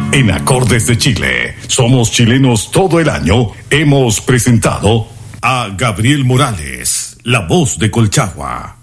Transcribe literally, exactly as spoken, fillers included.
En Acordes de Chile, somos chilenos todo el año, hemos presentado a Gabriel Morales, la voz de Colchagua.